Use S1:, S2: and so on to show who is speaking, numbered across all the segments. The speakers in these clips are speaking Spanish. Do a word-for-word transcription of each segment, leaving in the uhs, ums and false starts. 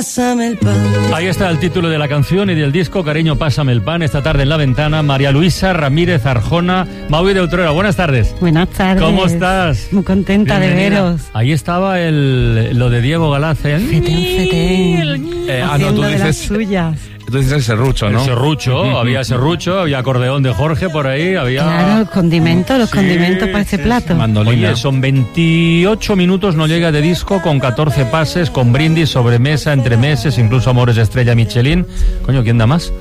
S1: Pásame el pan.
S2: Ahí está el título de la canción y del disco, Cariño, pásame el pan. Esta tarde en La Ventana, María Luisa Ramírez Arjona, Maui de Utrera. Buenas tardes.
S3: Buenas tardes.
S2: ¿Cómo estás?
S3: Muy contenta
S2: Bienvenida.
S3: de veros.
S2: Ahí estaba el, lo de Diego Galaz, ¿eh?
S3: Fetén, fetén.
S4: Eh, ah, no,
S3: Haciendo
S4: tú
S3: de las
S4: dices,
S3: suyas.
S4: tú dices el serrucho, ¿no?
S2: El serrucho, había serrucho, había acordeón de Jorge por ahí, había...
S3: Claro, los condimentos, los
S2: Sí,
S3: condimentos para este
S2: sí,
S3: plato.
S2: sí.
S4: Mandolina.
S2: Oye, son veintiocho minutos, no llega de disco, con catorce pases, con brindis, sobremesa, entremeses, incluso Amores Estrella Michelin. Coño, ¿quién da más?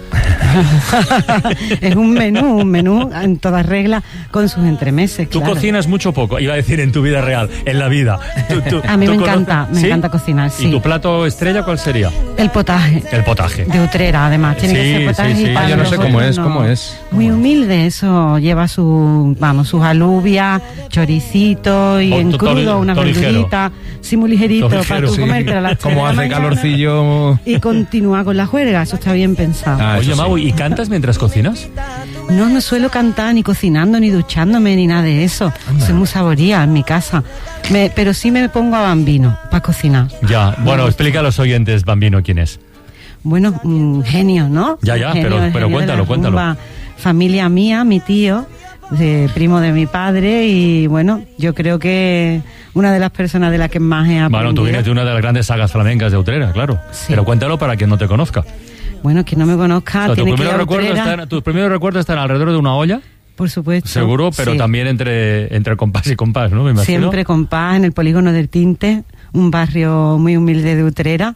S3: Es un menú, un menú en todas reglas con sus entremeses.
S2: Tú
S3: claro.
S2: cocinas mucho poco, iba a decir en tu vida real, en la vida. Tú- tú-
S3: A mí
S2: tú
S3: me
S2: conoces-
S3: encanta, me
S2: ¿Sí?
S3: encanta cocinar, sí.
S2: ¿Y tu plato estrella cuál sería?
S3: El potaje.
S2: El potaje.
S3: De Utrera, además. Tiene
S2: Sí,
S3: que ser potaje
S2: sí, sí.
S3: y para
S4: Ah, yo no sé
S3: nosotros
S4: cómo es,
S3: no.
S4: ¿cómo es?
S3: Muy humilde, eso lleva su, vamos, sus alubias, choricito y
S2: O
S3: en
S2: to- to-
S3: crudo unas
S2: to ligero.
S3: verduritas, sí, muy ligerito,
S2: To
S3: para
S2: ligero,
S3: tú
S2: sí.
S3: comerte a las tres
S4: Como
S3: de la
S4: hace
S3: mañana
S4: calorcillo.
S3: y continúa con la juerga, eso está bien pensado.
S4: Ah,
S2: Oye,
S4: eso sí.
S2: Maui, ¿y cantas mientras cocinas?
S3: No, no suelo cantar ni cocinando, ni duchándome, ni nada de eso. Soy muy saboría en mi casa. Me- pero sí me pongo a Bambino para cocinar.
S2: Ya, bueno, explica a los oyentes, Bambino, quién es.
S3: Bueno, un genio, ¿no?
S2: Ya, ya,
S3: Un genio,
S2: pero-
S3: el
S2: pero
S3: genio de la
S2: cuéntalo, cuéntalo.
S3: rumba. Familia mía, mi tío, de, primo de mi padre, y bueno, yo creo que una de las personas de las que más he aprendido.
S2: Bueno, tú vienes de una de las grandes sagas flamencas de Utrera, claro.
S3: Sí.
S2: Pero cuéntalo para quien no te conozca.
S3: Bueno, que no me conozca,
S2: O sea, tus,
S3: tiene que ir
S2: primeros
S3: a
S2: recuerdos
S3: Utrera,
S2: están, tus primeros recuerdos están alrededor de una olla,
S3: por supuesto.
S2: seguro, pero
S3: sí.
S2: también entre, entre compás y compás, ¿no? Me imagino.
S3: Siempre con paz en el polígono del Tinte, un barrio muy humilde de Utrera,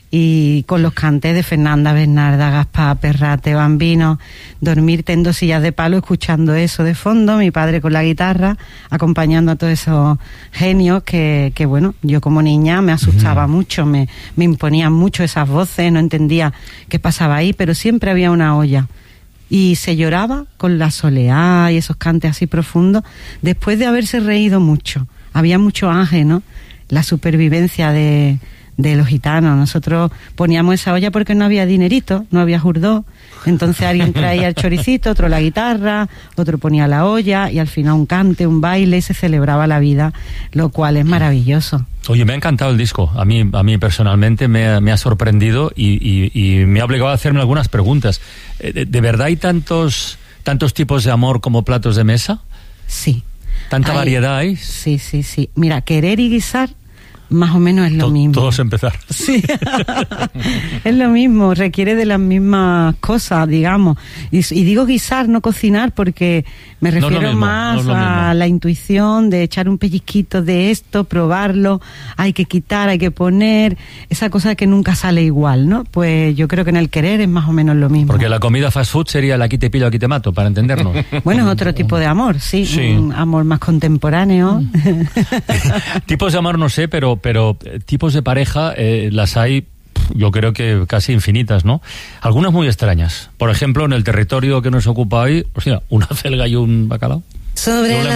S3: y con los cantes de Fernanda, Bernarda, Gaspar, Perrate, Bambino, dormirte en dos sillas de palo escuchando eso de fondo, mi padre con la guitarra, acompañando a todos esos genios que, que bueno, yo como niña me asustaba uh-huh. mucho, me, me imponían mucho esas voces, no entendía qué pasaba ahí, pero siempre había una olla. Y se lloraba con la soleá y esos cantes así profundos, después de haberse reído mucho. Había mucho ángel, ¿no? La supervivencia de, de los gitanos. Nosotros poníamos esa olla porque no había dinerito, no había jurdó. Entonces alguien traía el choricito, otro la guitarra, otro ponía la olla y al final un cante, un baile y se celebraba la vida, lo cual es maravilloso.
S2: Oye, me ha encantado el disco. A mí, a mí personalmente me, ha- me ha sorprendido y, y, y me ha obligado a hacerme algunas preguntas. Eh, ¿De, de verdad hay tantos, tantos tipos de amor como platos de mesa?
S3: Sí.
S2: ¿Tanta
S3: Hay-
S2: variedad hay?
S3: Sí, sí, sí. Mira, querer y guisar más o menos es lo
S2: To-
S3: mismo.
S2: Todos empezar.
S3: Sí, es lo mismo, requiere de las mismas cosas, digamos. Y, y digo guisar, no cocinar, porque me
S2: No es lo
S3: refiero
S2: mismo,
S3: más
S2: no es lo
S3: a
S2: mismo.
S3: la intuición de echar un pellizquito de esto, probarlo, hay que quitar, hay que poner, esa cosa que nunca sale igual, ¿no? Pues yo creo que en el querer es más o menos lo mismo.
S2: Porque la comida fast food sería el aquí te pillo, aquí te mato, para entendernos.
S3: Bueno, es otro tipo de amor, sí,
S2: Sí.
S3: un amor más contemporáneo.
S2: Tipos de amor no sé, pero, pero eh, tipos de pareja eh, las hay, pf, yo creo que casi infinitas, ¿no? Algunas muy extrañas. Por ejemplo, en el territorio que nos ocupa hoy, o sea, una celga y un bacalao.
S1: Sobre
S2: Doble
S1: la